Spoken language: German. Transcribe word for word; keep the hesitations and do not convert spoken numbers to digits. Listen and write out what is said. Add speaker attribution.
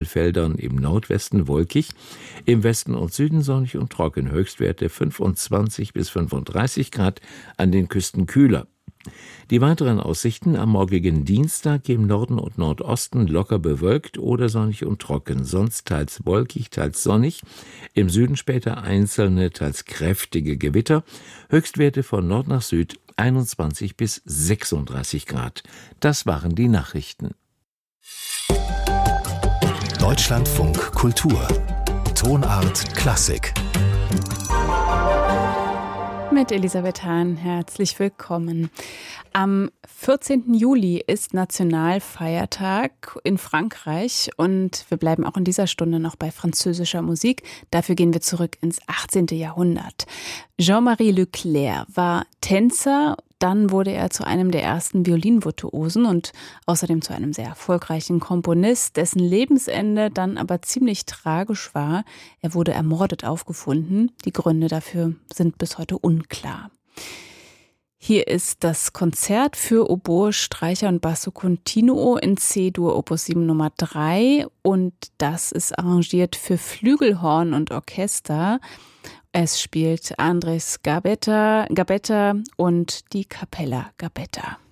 Speaker 1: Feldern, im Nordwesten wolkig, im Westen und Süden sonnig und trocken, Höchstwerte fünfundzwanzig bis fünfunddreißig Grad, an den Küsten kühler. Die weiteren Aussichten: am morgigen Dienstag im Norden und Nordosten locker bewölkt oder sonnig und trocken, sonst teils wolkig, teils sonnig, im Süden später einzelne, teils kräftige Gewitter, Höchstwerte von Nord nach Süd einundzwanzig bis sechsunddreißig Grad. Das waren die Nachrichten.
Speaker 2: Deutschlandfunk Kultur. Tonart Klassik.
Speaker 3: Mit Elisabeth Hahn, herzlich willkommen. Am vierzehnten Juli ist Nationalfeiertag in Frankreich und wir bleiben auch in dieser Stunde noch bei französischer Musik. Dafür gehen wir zurück ins achtzehnten Jahrhundert. Jean-Marie Leclerc war Tänzer, dann wurde er zu einem der ersten Violinvirtuosen und außerdem zu einem sehr erfolgreichen Komponist, dessen Lebensende dann aber ziemlich tragisch war. Er wurde ermordet aufgefunden. Die Gründe dafür sind bis heute unklar. Hier ist das Konzert für Oboe, Streicher und Basso Continuo in C-Dur Opus sieben Nummer drei und das ist arrangiert für Flügelhorn und Orchester. Es spielt Andres Gabetta, Gabetta und die Capella Gabetta.